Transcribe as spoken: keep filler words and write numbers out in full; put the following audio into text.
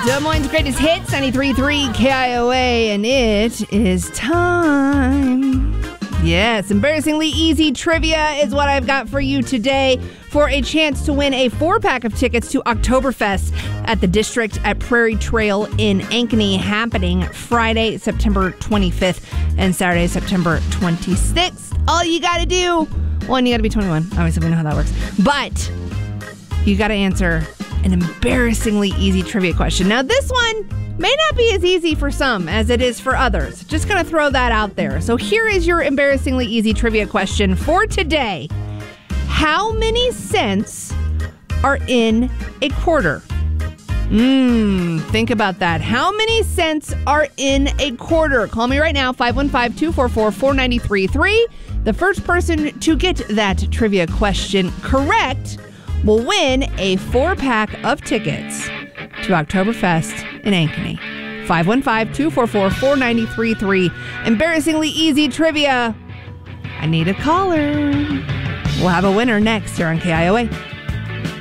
Des Moines' greatest hits, ninety-three point three K I O A, and it is time. Yes, embarrassingly easy trivia is what I've got for you today for a chance to win a four-pack of tickets to Oktoberfest at the District at Prairie Trail in Ankeny, happening Friday, September twenty-fifth and Saturday, September twenty-sixth. All you got to do, one, you got to be twenty-one. Obviously, we know how that works. But you got to answer an embarrassingly easy trivia question. Now, this one may not be as easy for some as it is for others. Just going to throw that out there. So here is your embarrassingly easy trivia question for today. How many cents are in a quarter? Mmm, think about that. How many cents are in a quarter? Call me right now, five one five, two four four, four nine three three. The first person to get that trivia question correct will win a four-pack of tickets to Oktoberfest in Ankeny. five one five, two four four, four nine three three. Embarrassingly easy trivia. I need a caller. We'll have a winner next here on K I O A.